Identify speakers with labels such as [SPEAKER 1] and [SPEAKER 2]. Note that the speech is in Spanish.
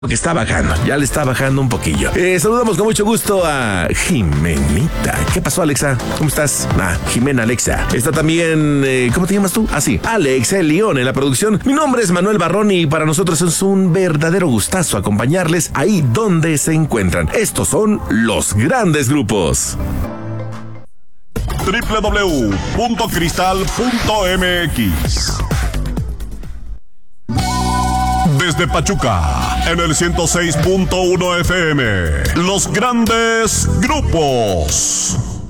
[SPEAKER 1] que está bajando, ya le está bajando un poquillo. Saludamos con mucho gusto a Jimenita. ¿Qué pasó, Alexa? ¿Cómo estás? Jimena Alexa. Está también, ¿cómo te llamas tú? Sí, Alex el León en la producción. Mi nombre es Manuel Barrón y para nosotros es un verdadero gustazo acompañarles ahí donde se encuentran. Estos son los grandes grupos.
[SPEAKER 2] www.cristal.mx. Desde Pachuca, en el 106.1 FM, los grandes grupos.